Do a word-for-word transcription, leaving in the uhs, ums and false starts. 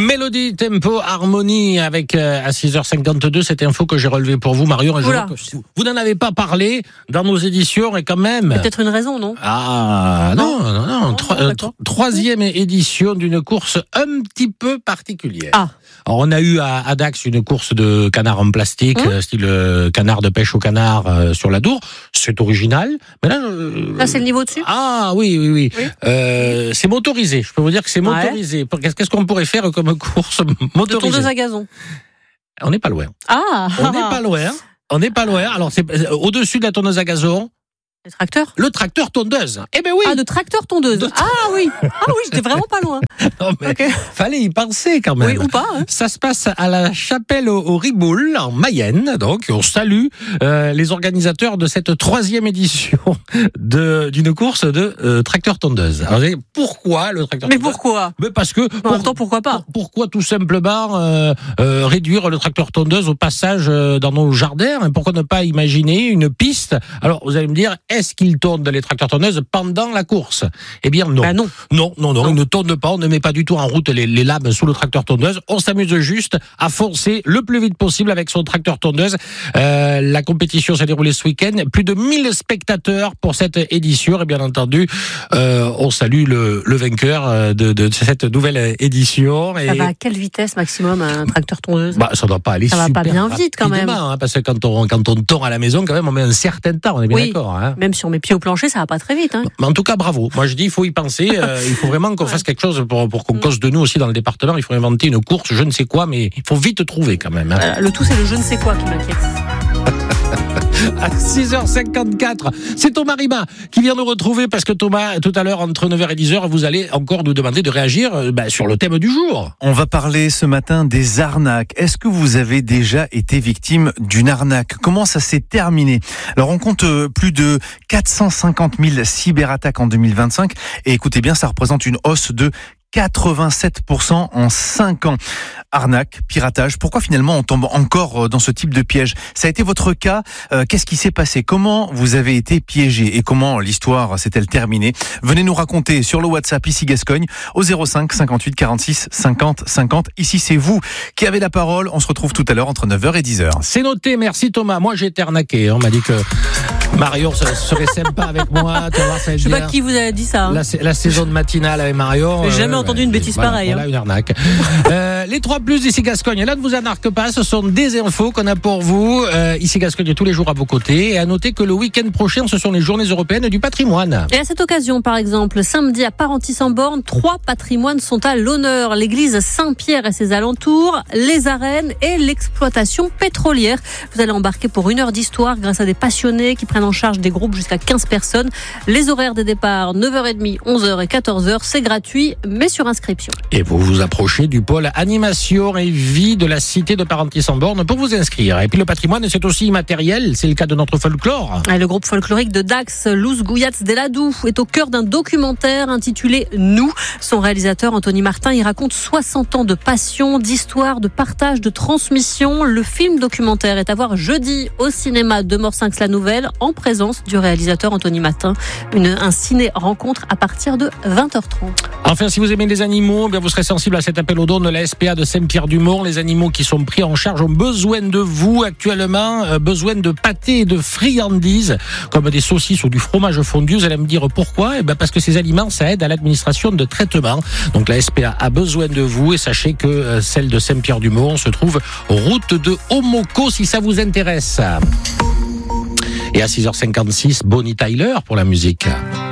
Mélodie, tempo, harmonie avec euh, à six heures cinquante-deux cette info que j'ai relevée pour vous, Marion. Et je vois que vous, vous n'en avez pas parlé dans nos éditions et quand même. Mais peut-être une raison, non? Ah non, non, non. non, non tro- euh, tro- troisième édition d'une course un petit peu particulière. Ah. Alors, on a eu à, à Dax une course de canard en plastique, Mmh. style euh, canard de pêche au canard euh, sur la Dour. C'est original. Mais là, euh, Là, c'est le niveau dessus? Ah oui, oui, oui. Oui. Euh, c'est motorisé. Je peux vous dire que c'est Ouais. motorisé. Qu'est-ce qu'est-ce qu'on pourrait faire comme course De motorisée? tondeuse à gazon. On n'est pas loin. Ah. On n'est pas loin. On n'est pas loin. Alors, c'est euh, au-dessus de la tondeuse à gazon, Les tracteurs? le tracteur tondeuse. Eh ben oui. Ah, de tracteur tondeuse. De- Ah oui. Ah oui, j'étais vraiment pas loin. Non, mais Ok. fallait y penser quand même. Oui, ou pas, hein. Ça se passe à la Chapelle au, au Riboul, en Mayenne. Donc, on salue euh, les organisateurs de cette troisième édition de, d'une course de euh, tracteur tondeuse. Alors, vous savez, pourquoi le tracteur Mais tondeuse? pourquoi? Mais parce que En même temps, pourquoi pas? pour- pourquoi tout simplement euh, euh, réduire le tracteur tondeuse au passage euh, dans nos jardins? Et pourquoi ne pas imaginer une piste? Alors vous allez me dire, est-ce qu'ils tondent les tracteurs tondeuses pendant la course? Eh bien non. Bah non. Non, non, non, Non. ils ne tondent pas, on ne met pas du tout en route les, les lames sous le tracteur tondeuse. On s'amuse juste à foncer le plus vite possible avec son tracteur tondeuse. Euh, la compétition s'est déroulée ce week-end. Plus de mille spectateurs pour cette édition. Et bien entendu, euh, on salue le, le vainqueur euh, de, de cette nouvelle édition. Et Ça va à quelle vitesse maximum un tracteur tondeuse? bah, ça doit pas aller Ça va super pas bien vite, quand même. rapidement, hein, parce que quand on, quand on tord à la maison, quand même, on met un certain temps. On est bien Oui. d'accord. Hein. Même si on met pied au plancher, ça va pas très vite, hein. Mais en tout cas, bravo. Moi, je dis, il faut y penser. euh, il faut vraiment qu'on Ouais. fasse quelque chose pour, pour qu'on Mm. cause de nous aussi dans le département. Il faut inventer une course, je ne sais quoi, mais il faut vite trouver quand même. Hein. Euh, Le tout, c'est le je ne sais quoi qui m'inquiète. À six heures cinquante-quatre, c'est Thomas Riba qui vient nous retrouver parce que Thomas, tout à l'heure, entre neuf heures et dix heures, vous allez encore nous demander de réagir euh, bah, sur le thème du jour. On va parler ce matin des arnaques. Est-ce que vous avez déjà été victime d'une arnaque? Comment ça s'est terminé? Alors on compte euh, plus de quatre cent cinquante mille cyberattaques en deux mille vingt-cinq et écoutez bien, ça représente une hausse de quatre-vingt-sept pour cent en cinq ans. Arnaque, piratage, pourquoi finalement on tombe encore dans ce type de piège? Ça a été votre cas, euh, qu'est-ce qui s'est passé? Comment vous avez été piégé et comment l'histoire s'est-elle terminée? Venez nous raconter sur le WhatsApp ici Gascogne au zéro cinq cinquante-huit quarante-six cinquante cinquante. Ici c'est vous qui avez la parole, on se retrouve tout à l'heure entre neuf heures et dix heures. C'est noté, merci Thomas. Moi j'ai été arnaqué, on m'a dit que Marion serait sympa avec moi. Tu vas voir, ça va être Je sais pas bien. qui vous a dit ça, hein. La, la saison de matinale avec Marion. J'ai jamais entendu une bêtise voilà, pareille, Voilà hein. une arnaque. euh, les trois plus d'ici Gascogne. Et là ne vous arnaque pas, ce sont des infos qu'on a pour vous. Euh, ici Gascogne tous les jours à vos côtés. Et à noter que le week-end prochain, ce sont les journées européennes du patrimoine. Et à cette occasion, par exemple, samedi à Parentis-en-Born, trois patrimoines sont à l'honneur. L'église Saint-Pierre et ses alentours, les arènes et l'exploitation pétrolière. Vous allez embarquer pour une heure d'histoire grâce à des passionnés qui prennent en charge des groupes jusqu'à quinze personnes. Les horaires des départs, neuf heures trente, onze heures et quatorze heures. C'est gratuit, mais sur inscription. Et vous vous approchez du pôle animation et vie de la cité de Parentis-en-Born pour vous inscrire. Et puis le patrimoine, c'est aussi immatériel. C'est le cas de notre folklore. Et le groupe folklorique de Dax, Luz Guyats Deladou, est au cœur d'un documentaire intitulé Nous. Son réalisateur, Anthony Martin, y raconte soixante ans de passion, d'histoire, de partage, de transmission. Le film documentaire est à voir jeudi au cinéma de Morsinx la Nouvelle en présence du réalisateur Anthony Martin. Une, un ciné-rencontre à partir de vingt heures trente. Enfin, si vous aimez les animaux, bien vous serez sensible à cet appel au don de la S P A de Saint-Pierre-du-Mont. Les animaux qui sont pris en charge ont besoin de vous actuellement, euh, besoin de pâtés et de friandises, comme des saucisses ou du fromage fondu. Vous allez me dire pourquoi? Eh ben parce que ces aliments, ça aide à l'administration de traitement. Donc la S P A a besoin de vous et sachez que euh, celle de Saint-Pierre-du-Mont se trouve route de Homoko si ça vous intéresse. Et à six heures cinquante-six, Bonnie Tyler pour la musique.